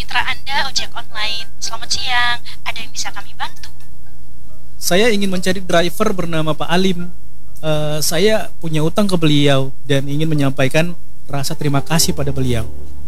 mitra Anda ojek online. Selamat siang, ada yang bisa kami bantu? Saya ingin mencari driver bernama Pak Alim. Saya punya utang ke beliau dan ingin menyampaikan rasa terima kasih pada beliau.